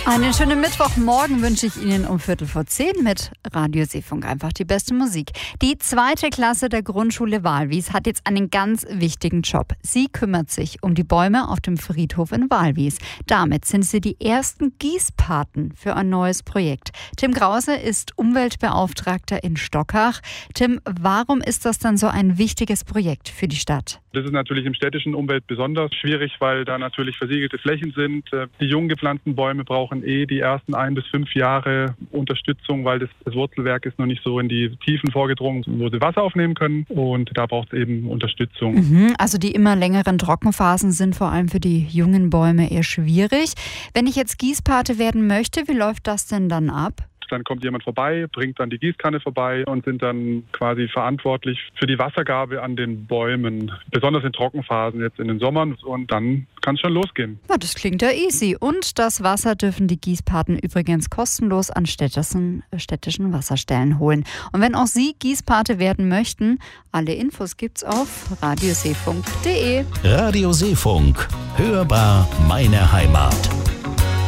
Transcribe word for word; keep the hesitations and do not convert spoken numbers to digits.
Einen schönen Mittwochmorgen wünsche ich Ihnen um Viertel vor zehn mit Radio Seefunk. Einfach die beste Musik. Die zweite Klasse der Grundschule Waalwies hat jetzt einen ganz wichtigen Job. Sie kümmert sich um die Bäume auf dem Friedhof in Waalwies. Damit sind sie die ersten Gießpaten für ein neues Projekt. Tim Krause ist Umweltbeauftragter in Stockach. Tim, warum ist das dann so ein wichtiges Projekt für die Stadt? Das ist natürlich im städtischen Umfeld besonders schwierig, weil da natürlich versiegelte Flächen sind. Die jung gepflanzten Bäume brauchen eh die ersten ein bis fünf Jahre Unterstützung, weil das, das Wurzelwerk ist noch nicht so in die Tiefen vorgedrungen, wo sie Wasser aufnehmen können. Und da braucht es eben Unterstützung. Mhm, also die immer längeren Trockenphasen sind vor allem für die jungen Bäume eher schwierig. Wenn ich jetzt Gießpate werden möchte, wie läuft das denn dann ab? Dann kommt jemand vorbei, bringt dann die Gießkanne vorbei und sind dann quasi verantwortlich für die Wassergabe an den Bäumen. Besonders in Trockenphasen jetzt in den Sommern. Und dann kann es schon losgehen. Ja, das klingt ja easy. Und das Wasser dürfen die Gießpaten übrigens kostenlos an städtischen, städtischen Wasserstellen holen. Und wenn auch Sie Gießpate werden möchten, alle Infos gibt's auf radioseefunk punkt de. Radio Seefunk. Hörbar meine Heimat.